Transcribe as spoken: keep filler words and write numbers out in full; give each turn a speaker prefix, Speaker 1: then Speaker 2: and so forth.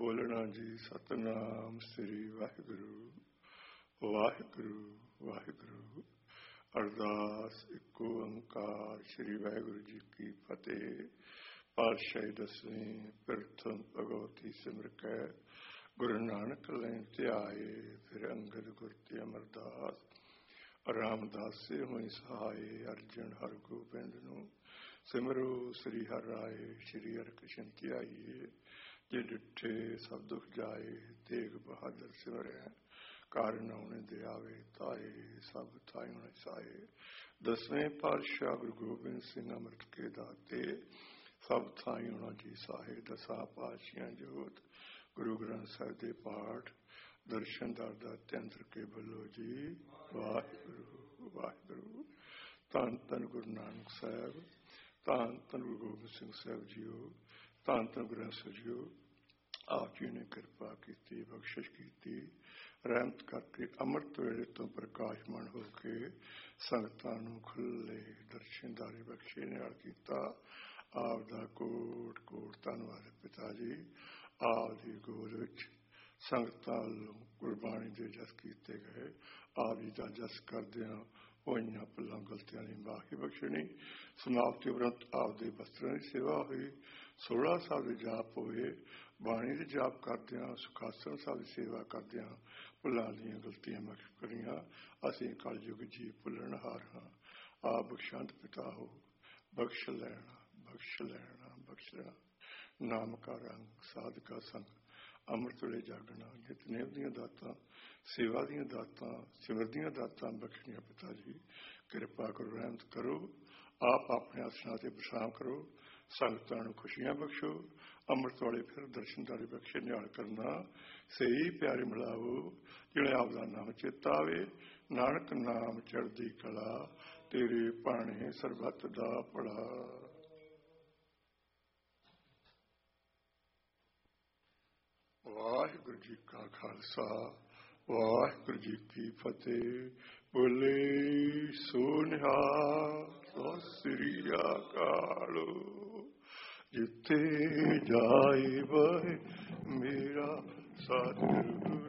Speaker 1: ਬੋਲਣਾ ਜੀ ਸਤਨਾਮ ਸ੍ਰੀ ਵਾਹਿਗੁਰੂ ਵਾਹਿਗੁਰੂ ਵਾਹਿਗੁਰੂ। ਅਰਦਾਸ ਇੱਕੋ ਓੰਕਾਰ ਸ੍ਰੀ ਵਾਹਿਗੁਰੂ ਜੀ ਕੀ ਫਤਿਹ। ਪਾਤਸ਼ਾਹੀ ਦਸਵੀਂ ਪ੍ਰਥਮ ਭਗਵਤੀ ਸਿਮਰ ਕੈ ਗੁਰੂ ਨਾਨਕ ਲੈ ਧਿਆਏ। ਫਿਰ ਅੰਗਦ ਗੁਰ ਤੇ ਅਮਰਦਾਸ ਰਾਮਦਾਸੇ ਹੋਈ ਸਹਾਏ। ਅਰਜਨ ਹਰ ਗੋਬਿੰਦ ਨੂੰ ਸਿਮਰੋ ਸ੍ਰੀ ਹਰਿ ਰਾਏ। ਸ੍ਰੀ ਹਰਿ ਕ੍ਰਿਸ਼ਨ ਧਿਆਈਏ ਜੇ ਡਿੱਠੇ ਸਭ ਦੁਖ ਜਾਏ। ਤੇਗ ਬਹਾਦਰ ਸਿਮਰੈ ਕਾਰਨ ਆਉਣੇ ਦੇ ਆਵੇ ਤਾਏ। ਸਭ ਥਾਈ ਹੋਣੇ ਸਾਏ। ਦਸਵੇਂ ਪਾਤਸ਼ਾਹ ਗੁਰੂ ਗੋਬਿੰਦ ਸਿੰਘ ਅੰਮ੍ਰਿਤ ਕੇ ਦਾਤੇ ਸਭ ਥਾਈ ਹੋਣਾ ਜੀ ਸਾਹੇ। ਦਸਾਂ ਪਾਤਸ਼ਾਹਾਂ ਜੋਤ ਗੁਰੂ ਗ੍ਰੰਥ ਸਾਹਿਬ ਦੇ ਪਾਠ ਦਰਸ਼ਨ ਦਰ ਦਾ ਤੰਤਰ ਕੇ ਬੱਲੋ ਜੀ। ਵਾਹਿਗੁਰੂ ਵਾਹਿਗੁਰੂ। ਧੰਨ ਧੰਨ ਗੁਰੂ ਨਾਨਕ ਸਾਹਿਬ, ਧੰਨ ਧੰਨ ਗੁਰੂ ਗੋਬਿੰਦ ਸਿੰਘ ਸਾਹਿਬ ਜੀਓ, ਧੰਨ ਧੰਨ ਗੁਰੂ ਗ੍ਰੰਥ ਸਾਹਿਬ ਜੀਓ। ਆਪ ਜੀ ਨੇ ਕਿਰਪਾ ਕੀਤੀ, ਬਖਸ਼ਿਸ਼ ਕੀਤੀ, ਰਹਿਮਤ ਕਰਕੇ ਅੰਮ੍ਰਿਤ ਵੇਲੇ ਤੋਂ ਪ੍ਰਕਾਸ਼ਮਾਨ ਹੋ ਕੇ ਸੰਗਤਾਂ ਨੂੰ ਖੁੱਲੇ ਦਰਸ਼ਨ ਦਾਰੇ ਬਖਸ਼ੇ ਨਾਲ ਕੀਤਾ। ਆਪ ਦਾ ਕੋਟ ਕੋਟ ਧੰਨਵਾਦ ਪਿਤਾ ਜੀ। ਆਪ ਦੀ ਗੋਦ ਵਿੱਚ ਸੰਗਤਾਂ ਵੱਲੋਂ ਗੁਰਬਾਣੀ ਦੇ ਜਸ ਕੀਤੇ ਗਏ। ਆਪ ਜੀ ਦਾ ਜਸ ਕਰਦਿਆਂ ਹੋਈਆਂ ਭੁੱਲਾਂ ਗਲਤੀਆਂ ਦੀ ਮਾਫ਼ੀ ਬਖਸ਼ਣੀ। ਸਮਾਪਤੀ ਉਪਰੰਤ ਆਪ ਦੇ ਵਸਤਰਾਂ ਦੀ ਸੇਵਾ ਹੋਈ। ਸੋਲ੍ਹਾਂ ਸਾਹਿਬ ਦੇ ਜਾਪ ਹੋਏ। ਬਾਣੀ ਦੇ ਜਾਪ ਕਰਦਿਆਂ ਸੁਖਾਸਨ ਸਾਹਿਬ ਦੀ ਸੇਵਾ ਕਰਦਿਆਂ ਭੁੱਲਾਂ ਦੀਆਂ ਗਲਤੀਆਂ ਮਾਫ਼ ਕਰੀਆਂ। ਅਸੀਂ ਕਲਯੁਗ ਜੀ ਭੁੱਲਣਹਾਰ ਹਾਂ। ਆਪ ਬਖਸ਼ੰਤ ਪਿਤਾ ਹੋ। ਬਖਸ਼ ਲੈਣਾ ਬਖਸ਼ ਲੈਣਾ ਬਖਸ਼ ਲੈਣਾ। ਨਾਮ ਕਾ ਰੰਗ ਸਾਧ ਕਾ ਸੰਗ ਅੰਮ੍ਰਿਤ ਵੇਲੇ ਜਾਗਣਾ। ਨਿਤਨੇਮ ਦੀਆਂ ਦਾਤਾਂ, ਸੇਵਾ ਦੀਆਂ ਦਾਤਾਂ, ਸਿਮਰ ਦੀਆਂ ਦਾਤਾਂ ਬਖਸ਼ਣੀਆਂ ਪਿਤਾ ਜੀ। ਕਿਰਪਾ ਕਰੋ, ਰਹਿਮਤ ਕਰੋ। ਆਪ ਆਪਣੇ ਆਸਣਾਂ ਤੇ ਵਿਸ਼ਰਾਮ ਕਰੋ। ਸੰਗਤਾਂ ਨੂੰ ਖੁਸ਼ੀਆਂ ਬਖਸ਼ੋ। ਅੰਮ੍ਰਿਤ ਵਾਲੇ ਫਿਰ ਦਰਸ਼ਨਦਾਰੀ ਬਖਸ਼ੇ ਨਿਹਾਲ ਕਰਨਾ। ਸਹੀ ਪਿਆਰੇ ਮਿਲਾਵੋ ਜਿਹੜੇ ਆਪ ਦਾ ਨਾਮ ਚੇਤਾ ਆਵੇ। ਨਾਨਕ ਨਾਮ ਚੜ੍ਹਦੀ ਕਲਾ ਤੇਰੇ ਭਾਣੇ ਸਰਬੱਤ ਦਾ ਭਲਾ। ਵਾਹਿਗੁਰੂ ਜੀ ਕਾ ਖਾਲਸਾ ਵਾਹਿਗੁਰੂ ਜੀ ਕੀ ਫਤਿਹ। ਬੋਲੇ ਸੋ ਨਿਹਾਲ ਸਤਿ ਸ੍ਰੀ ਅਕਾਲ। ਜਿੱਥੇ ਜਾਏ ਵਏ ਮੇਰਾ ਸਤਿਗੁਰੂ